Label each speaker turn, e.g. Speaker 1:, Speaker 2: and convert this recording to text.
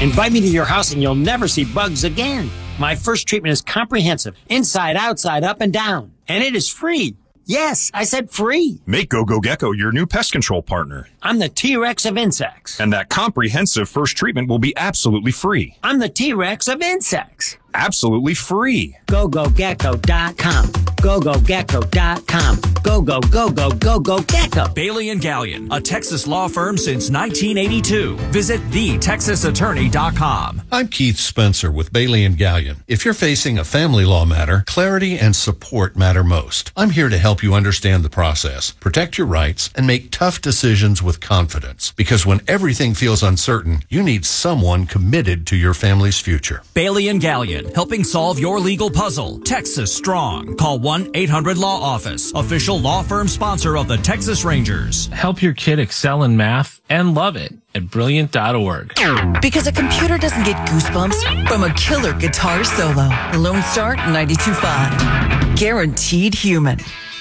Speaker 1: Invite me to your house and you'll never see bugs again. My first treatment is comprehensive, inside, outside, up, and down. And it is free. Yes, I said free.
Speaker 2: Make GoGo Gecko your new pest control partner.
Speaker 1: I'm the T-Rex of insects.
Speaker 2: And that comprehensive first treatment will be absolutely free.
Speaker 1: I'm the T-Rex of insects.
Speaker 2: Absolutely free.
Speaker 1: GoGoGecko.com. GoGoGecko.com. Go-go-go-go-go-go-gecko.
Speaker 3: Bailey & Gallion, a Texas law firm since 1982. Visit thetexasattorney.com.
Speaker 4: I'm Keith Spencer with Bailey & Gallion. If you're facing a family law matter, clarity and support matter most. I'm here to help you understand the process, protect your rights, and make tough decisions with confidence. Because when everything feels uncertain, you need someone committed to your family's future.
Speaker 3: Bailey & Gallion, helping solve your legal puzzle. Texas Strong. Call 1-800-LAW-OFFICE, official law firm sponsor of the Texas Rangers.
Speaker 5: Help your kid excel in math and love it at Brilliant.org.
Speaker 6: Because a computer doesn't get goosebumps from a killer guitar solo. Lone Star 92.5. Guaranteed human.